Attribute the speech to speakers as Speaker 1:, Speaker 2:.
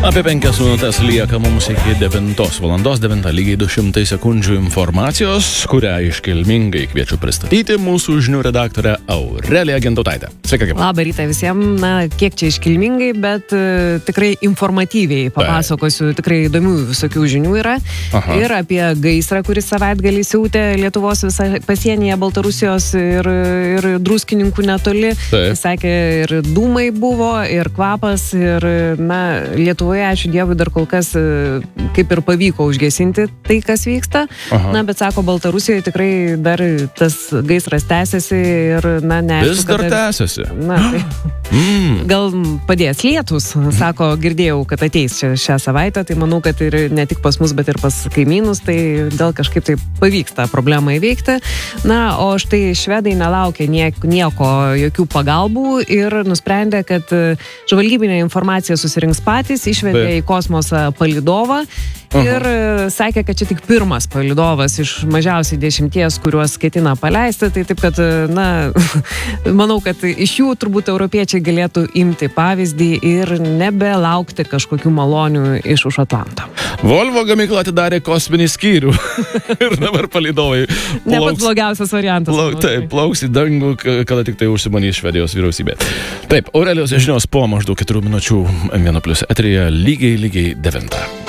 Speaker 1: Apie 5 minutės lieka mums iki 9 valandos, 9 lygiai 200 sekundžių informacijos, kurią iškilmingai kviečiu pristatyti mūsų žinių redaktorę Aureliją Gintautaitę. Sveika, kaip.
Speaker 2: Labą rytą visiems, kiek čia iškilmingai, bet tikrai informatyviai papasakosiu, tikrai įdomių visokių žinių yra. Aha. Ir apie gaisrą, kuris savaitgalį siautė Lietuvos pasienyje Baltarusijos ir Druskininkų netoli. Jis sakė, ir dūmai buvo, ir kvapas, ir Lietuvoje, ačiū Dievui, dar kol kas kaip ir pavyko užgesinti tai, kas vyksta. Aha. Bet sako, Baltarusijoje tikrai dar tas gaisras tęsiasi ir, neaišku.
Speaker 1: Vis dar tęsiasi.
Speaker 2: Gal padės lietus, sako, girdėjau, kad ateis šią savaitę, tai manau, kad ir ne tik pas mus, bet ir pas kaimynus, tai gal kažkaip tai pavyks tą problemą įveikti. O štai švedai nelaukia nieko, jokių pagalbų ir nusprendė, kad žvalgybinė informacija susirinks patys, išvedė į kosmosą palydovą. Ir sakė, kad čia tik pirmas palydovas iš mažiausiai 10, kuriuos ketina paleisti. Tai taip, kad, manau, kad iš jų turbūt europiečiai galėtų imti pavyzdį ir nebelaukti kažkokių malonių iš už Atlanto.
Speaker 1: Volvo gamykla atidarė kosminį skyrių ir dabar palydovai
Speaker 2: ne pats blogiausias variantas.
Speaker 1: Taip, plauks į dangų, kada tik tai užsimanys Švedijos vyriausybė. Taip, Aurelijos žinios po maždaug 4 minučių N1+ eteryje lygiai 9.